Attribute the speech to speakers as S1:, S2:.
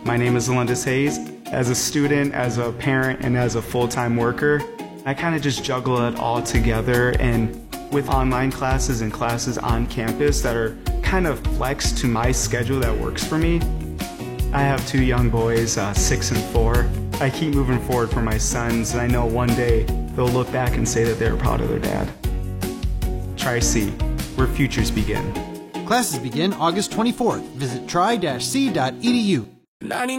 S1: My name is Alundis Hayes. As a student, as a parent, and as a full-time worker, I kind of just juggle it all together, and with online classes and classes on campus that are kind of flexed to my schedule that works for me. I have two young boys, 6 and 4. I keep moving forward for my sons, and I know one day they'll look back and say that they're proud of their dad. Tri-C, where futures begin.
S2: Classes begin August 24th. Visit tri-c.edu.